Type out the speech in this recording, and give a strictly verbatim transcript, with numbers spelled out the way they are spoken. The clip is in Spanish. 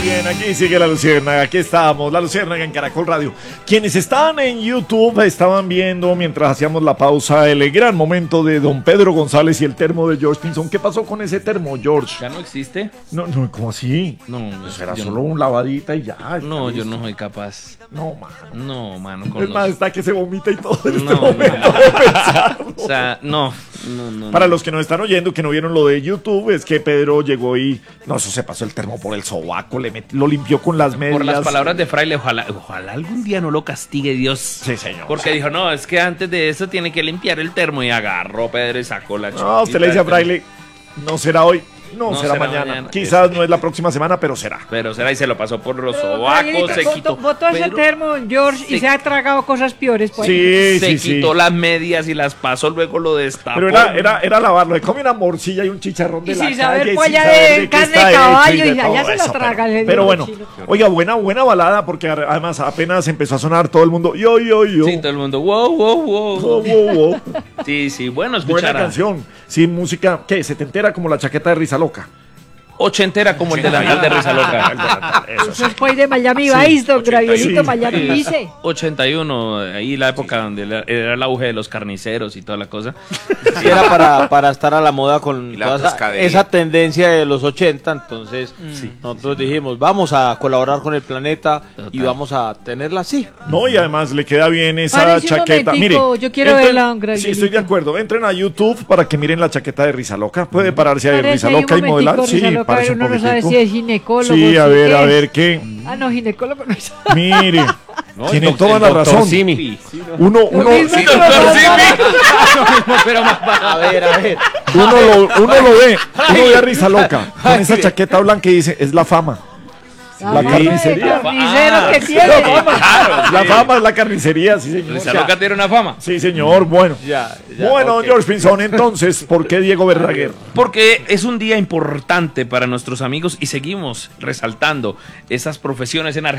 bien, aquí sigue la Luciérnaga, aquí estamos, la Luciérnaga en Caracol Radio. Quienes están en YouTube estaban viendo mientras hacíamos la pausa el gran momento de don Pedro González y el termo de George Pinzón. ¿Qué pasó con ese termo, George? ¿Ya no existe? No, no, ¿cómo así? No, pues era yo solo no. un lavadita y ya. No, yo no soy capaz. No, mano. No, mano. Con Es más, los... está que se vomita y todo en No, este momento no. de pensarlo. O sea, no, no, no. Para no. los que nos están oyendo, que no vieron lo de YouTube, es que Pedro llegó y... No, eso se pasó el termo por el sobaco, le metió, lo limpió con las medias. Por las palabras de Fraile, ojalá, ojalá algún día no lo castigue Dios. Sí, señor. Porque dijo, no, es que antes de eso tiene que limpiar el termo y agarró Pedro y sacó la chiquita. No, usted le dice a Fraile, no será hoy, no, No será, será mañana. mañana. Quizás no es la próxima semana, pero será. Pero será y se lo pasó por los Pero, sobacos, Gabrielito, se botó- quitó. Botó ese Pedro termo, George, y se- se ha tragado cosas peores. Pues. Sí, se sí, sí. quitó las medias y las pasó, luego lo destapó. Pero era, era, era lavarlo, le come una morcilla y un chicharrón de Y la sin saber calle, polla sin saber de qué carne está de hecho caballo, de y allá todo se lo eso, traga, le Pero, dio pero bueno, chino. oiga, buena, buena balada, porque además apenas empezó a sonar todo el mundo, yo, yo, yo. Sí, todo el mundo, wow, wow, wow. Wow, wow, wow. Sí, sí, bueno, Buena escuchar. canción, sí, música, ¿qué? Se te entera como la chaqueta de Risa Loca. Ochentera como el delantal de Risa Loca. Eso es pues de Miami Sí, Vice, don Gabrielito, sí. Miami Vice. ochenta y uno, ahí la época donde era era el auge de los carniceros y toda la cosa. Sí, era para, para estar a la moda con Y la toda esa, pescadería. esa tendencia de los ochenta, entonces Mm. nosotros dijimos, vamos a colaborar con el planeta y Total. vamos a tenerla así. No, y además le queda bien esa Párese un chaqueta. Mire, momentico, yo quiero entren- verla, don Sí, Gabrielito. estoy de acuerdo. Entren a YouTube para que miren la chaqueta de Risa Loca. Puede pararse ahí Parece Risa ahí un Loca y momentico, modelar. Risa Sí, Loca, parece un uno no sabe poquitico. si es ginecólogo. Sí, a si ver, qué a es. ver qué. Ah, no, ginecólogo no es. Mire, No, tiene el doc- toda el la doctor razón. Simi. Uno, Lo uno, mismo sí, que los dos. Pero más A ver, a ver. uno, lo, uno lo ve, uno ve a Risa Loca con esa chaqueta blanca y dice, es la fama. La Ah, carnicería. carnicero Ah, que sí, tiene. claro, La sí. fama es la carnicería, sí, señor. Risa Loca tiene una fama. Sí, señor, bueno. Ya, ya, Bueno, ok. George Pinzón, entonces, ¿por qué Diego Verdaguer? Porque es un día importante para nuestros amigos y seguimos resaltando esas profesiones en Argentina.